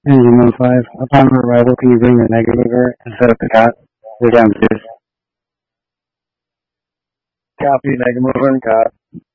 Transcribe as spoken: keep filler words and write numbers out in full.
Engine one five. Upon arrival, can you bring the negative and set up the cot? We're down to this. Copy, negative and cot.